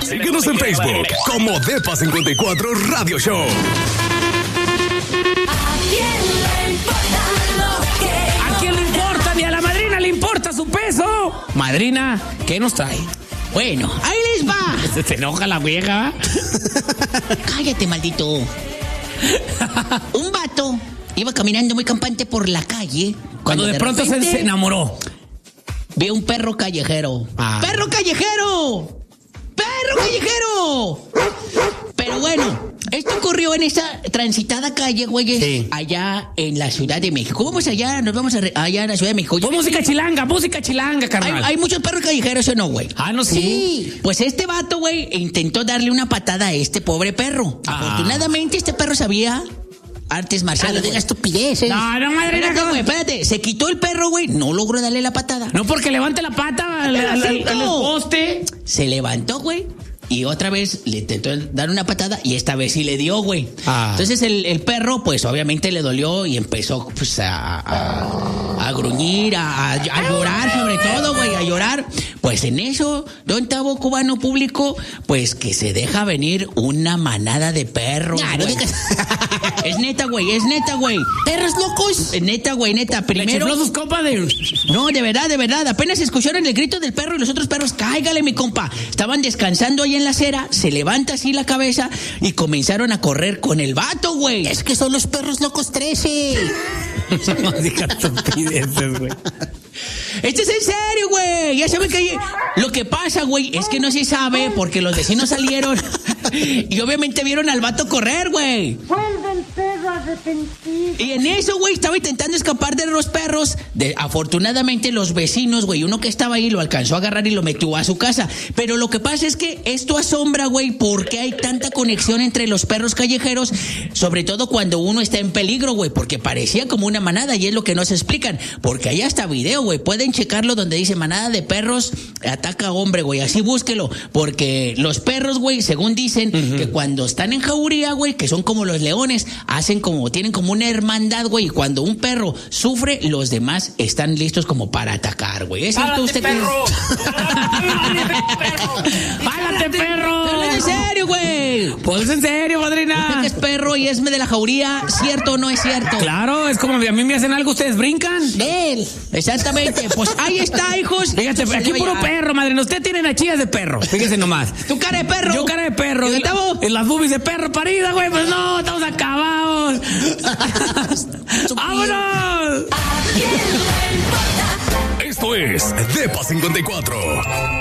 Síguenos en Facebook como Depa54 Radio Show. ¿A quién le importa? Ni a la madrina le importa su peso. Madrina, ¿qué nos trae? Bueno, ahí les va. Se enoja la vieja. Cállate, maldito. Un vato iba caminando muy campante por la calle. Cuando de pronto repente se enamoró. Ve un perro callejero. Ah. ¡Perro callejero! ¡Perro callejero! Pero bueno, esto ocurrió en esa transitada calle, güeyes, Sí. allá en la Ciudad de México. Vamos allá, nos vamos allá en la Ciudad de México. Pues música chilanga, carnal. Hay muchos perros callejeros, ¿o no, güey? Ah, no, sí. Pues este vato, güey, intentó darle una patada a este pobre perro. Afortunadamente, este perro sabía artes marciales. diga estupideces. No, madrina. Espérate, güey, espérate. Se quitó el perro, güey. No logró darle la patada. No porque levante la pata al poste. Se levantó, güey. Y otra vez le intentó dar una patada y esta vez sí le dio, güey. Entonces el perro, pues obviamente le dolió y empezó pues a gruñir, a llorar sobre todo, güey, a llorar. Pues en eso, don Tavo Cubano Público, pues que se deja venir una manada de perros. Ya, no digas. Es neta, güey, es neta, güey. ¿Perros locos? Neta, güey, neta. Le Primero. chifló sus compas de... No, de verdad. Apenas escucharon el grito del perro y los otros perros, cáigale, mi compa. Estaban descansando ahí en la acera, se levanta así la cabeza y comenzaron a correr con el vato, güey. Es que son los perros locos 13. No digas estupideces, güey. Este es en serio, güey. Ya saben que lo que pasa, güey, es que no se sabe porque los vecinos salieron y obviamente vieron al vato correr, güey. Vuelve el perro arrepentido. Y en eso, güey, estaba intentando escapar de los perros. Afortunadamente los vecinos, güey, uno que estaba ahí lo alcanzó a agarrar y lo metió a su casa. Pero lo que pasa es que esto asombra, güey, por qué hay tanta conexión entre los perros callejeros, sobre todo cuando uno está en peligro, güey, porque parecía como una manada y es lo que no se explican. Porque hay hasta video, güey, pueden checarlo donde dice manada de perros ataca a hombre, güey, así búsquelo. Porque los perros, güey, según dicen, que cuando están en jauría, güey, que son como los leones, tienen como una hermandad, güey, y cuando un perro sufre, los demás están listos como para atacar, güey. ¿Es cierto usted, perro! ¡Pálate, perro! Pero es en serio, güey. Pues es en serio, Usted madrina. que es perro y es de la jauría, ¿cierto o no es cierto? Claro, es como a mí me hacen algo, ustedes brincan. Él. Exactamente. Pues ahí está, hijos. Fíjate, aquí puro perro, madrina. Usted tiene las chillas de perro. Fíjese nomás. Tu cara de perro. Yo cara de perro. ¿Y Tavo? En las boobies de perro parida, güey. Pues no, estamos acabados. ¡Vámonos! Esto es Depa54.